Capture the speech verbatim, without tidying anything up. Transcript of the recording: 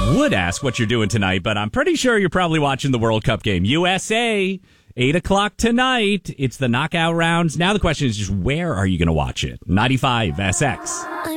would ask what you're doing tonight, but I'm pretty sure you're probably watching the World Cup game. U S A, eight o'clock tonight. It's the knockout rounds. Now the question is just where are you going to watch it? ninety-five S X.